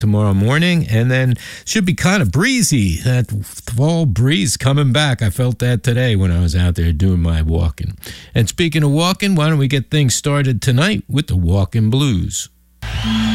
tomorrow morning, and then should be kind of breezy. That fall breeze coming back. I felt that today when I was out there doing my walking. And speaking of walking, why don't we get things started tonight with the Walking Blues?